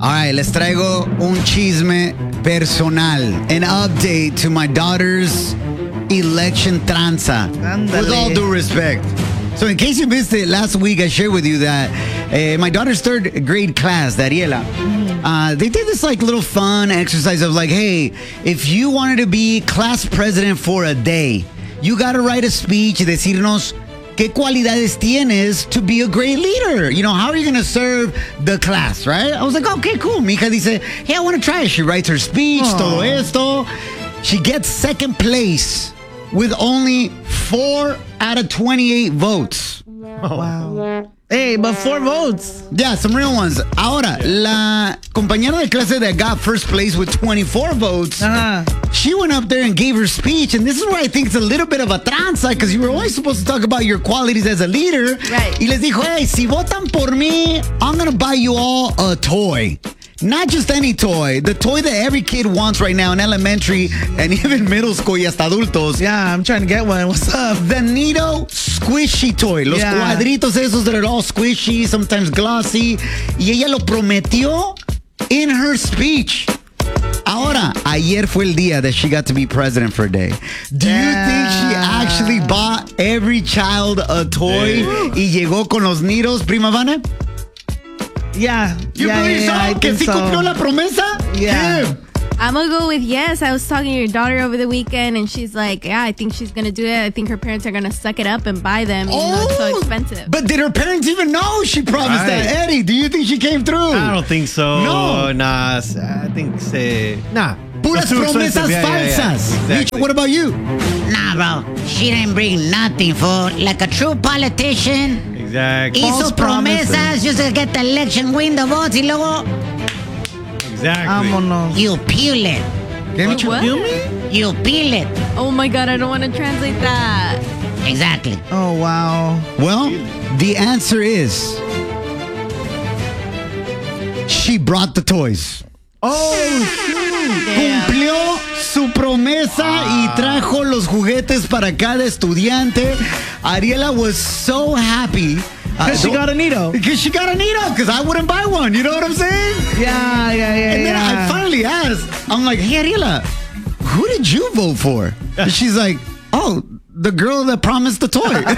All right, les traigo un chisme personal. An update to my daughter's election tranza. Ándale. With all due respect. So in case you missed it, last week I shared with you that my daughter's third grade class, Dariela, they did this like little fun exercise of like, hey, if you wanted to be class president for a day, you got to write a speech y decirnos qué cualidades tienes to be a great leader. You know, how are you going to serve the class, right? I was like, okay, cool. Mi hija dice, hey, I want to try it. She writes her speech, todo esto. She gets second place with only 4 out of 28 votes. Wow. Hey, but 4 votes. Yeah, some real ones. Ahora, la compañera de clase that got first place with 24 votes, she went up there and gave her speech. And this is where I think it's a little bit of a tranza, because you were only supposed to talk about your qualities as a leader. Right. Y les dijo, hey, si votan por mí, I'm going to buy you all a toy. Not just any toy. The toy that every kid wants right now in elementary and even middle school y hasta adultos. Yeah, I'm trying to get one. What's up? The Nido squishy toy. Los cuadritos esos that are all squishy, sometimes glossy. Y ella lo prometió in her speech. Ahora, ayer fue el día that she got to be president for a day. Do you think she actually bought every child a toy y llegó con los Nidos, prima Vane? Yeah. You believe so? ¿Que sí cumplió la promesa? Yeah. I'm going to go with yes. I was talking to your daughter over the weekend, and she's like, yeah, I think she's going to do it. I think her parents are going to suck it up and buy them, even though it's so expensive. But did her parents even know she promised that? Eddie, do you think she came through? I don't think so. No. Nah, I think nah. Puras promesas falsas. Exactly. What about you? Nah, bro. She didn't bring nothing, fool. Like a true politician. Exactly. Hizo promesas just to get the election, win the votes, y luego Exactly. Vámonos. you peel it. What? You peel it. Oh my God, I don't want to translate that. Exactly. Oh, wow. Well, the answer is she brought the toys. Cumplió su promesa y trajo los juguetes para cada estudiante. Ariela was so happy. Because she got a Nido. Because she got a Nido, because I wouldn't buy one. You know what I'm saying? Yeah. And then I finally asked, I'm like, hey, Ariela, who did you vote for? And she's like, oh, the girl that promised the toy. Like,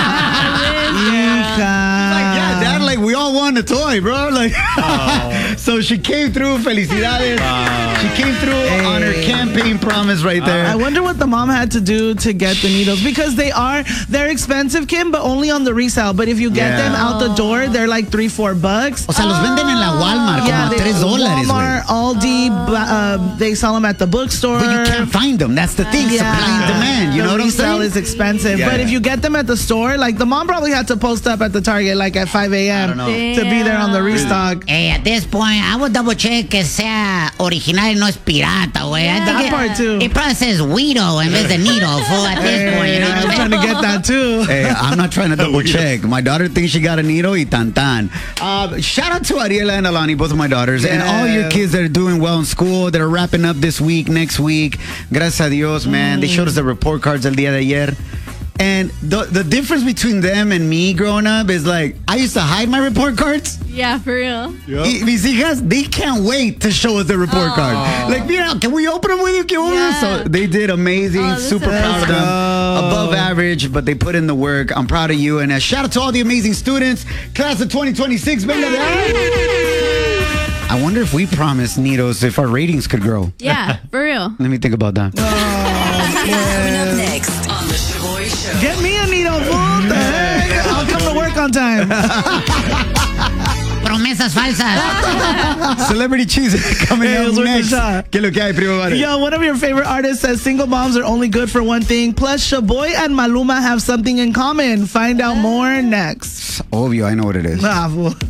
yeah, Dad, like, we all want a toy, bro. Like, so she came through. Felicidades. She came through on her campaign promise right there. I wonder what the mom had to do to get the needles, because they're expensive, Kim, but only on the resale. But if you get them out the door, they're like $3-4. O sea, los venden en la Walmart como $3, Walmart, Aldi, they sell them at the bookstore. But you can't find them. That's the thing. Supply and demand. You know what I'm saying? The resale is expensive. But if you get them at the store, like the mom probably had to post up at the Target like at 5 a.m. to be there on the restock. Hey, at this point, I would double check que sea original y no es pirata, güey. That part too. It probably says Guido en vez de Nido, fool, at this point, you know. I'm trying to get that too. Hey, I'm not trying to double check. My daughter thinks she got a Nido y tan tan. Shout out to Ariela and Alani, both of my daughters, and all your kids that are doing well in school, that are wrapping up this week, next week. Gracias a Dios, man. They showed us the report cards el día de ayer. And the difference between them and me growing up is like, I used to hide my report cards. Yeah, for real. Mis hijas, they can't wait to show us the report card. Like, mira, can we open them with you? So they did amazing. Super proud of them. Above average, but they put in the work. I'm proud of you. And a shout out to all the amazing students. Class of 2026. Venga de ahí. I wonder if we promised Nidos if our ratings could grow. Yeah, for real. Let me think about that. Coming up next on the Shaboy Show. Get me a Nido, fool. What the heck? I'll come to work on time. Promesas falsas. Celebrity cheese coming up next. ¿Qué lo que hay, primo? Yo, one of your favorite artists says single moms are only good for one thing. Plus, Shaboy and Maluma have something in common. Find out more next. Obvio, I know what it is. Nah, fool.